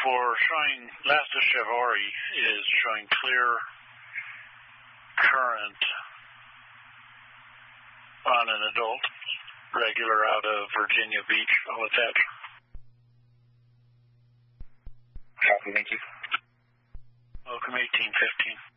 for showing Lasta Chevrolet is showing clear current on an adult regular out of Virginia Beach. I'll attach. Copy, thank you. Welcome 1815.